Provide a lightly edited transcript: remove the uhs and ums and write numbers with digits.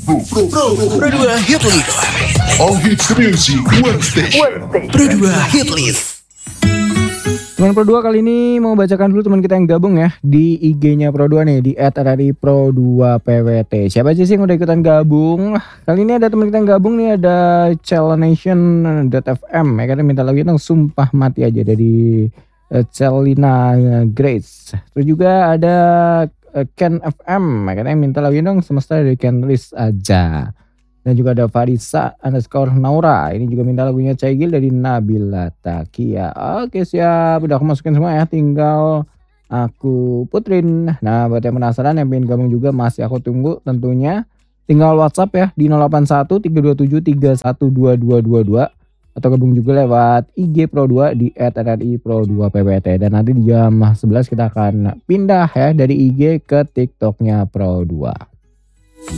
Pro 2 Hit List. All hits music, one station. Pro 2 Hit List. Teman Pro 2 kali ini mau bacakan dulu teman kita yang gabung ya di IG-nya Pro 2 nih di @RRI_Pro2PWT. Siapa aja sih yang udah ikutan gabung? Kali ini ada teman kita yang gabung nih, ada CelNation.fm ya, karena minta lagi dong Sumpah Mati Aja dari Celina Grace. Terus juga ada Ken FM ya, karena minta lagi dong Semesta dari Ken Riz Aja. Dan juga ada Farisa_Naura. Ini juga minta lagunya Caigil dari Nabila Takia. Oke siap, udah aku masukin semua ya, tinggal aku puterin. Nah buat yang penasaran yang pengen gabung juga masih aku tunggu tentunya. Tinggal WhatsApp ya di 081 327 312222 atau gabung juga lewat IG Pro 2 di @RRI_Pro2PWT. Dan nanti di jam 11 kita akan pindah ya dari IG ke TikToknya Pro 2.